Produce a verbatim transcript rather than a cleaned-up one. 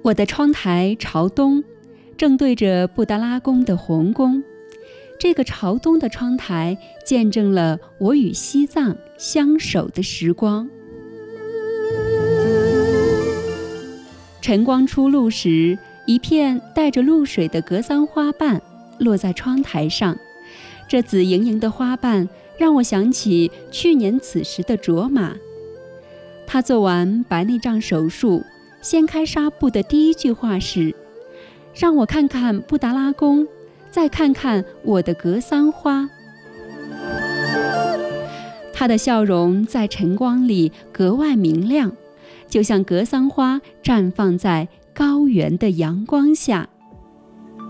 我的窗台朝东，正对着布达拉宫的红宫。这个朝东的窗台见证了我与西藏相守的时光。晨光初露时，一片带着露水的格桑花瓣落在窗台上，这紫莹莹的花瓣让我想起去年此时的卓玛。他做完白内障手术，掀开纱布的第一句话是：让我看看布达拉宫，再看看我的格桑花。他的笑容在晨光里格外明亮，就像格桑花绽放在高原的阳光下。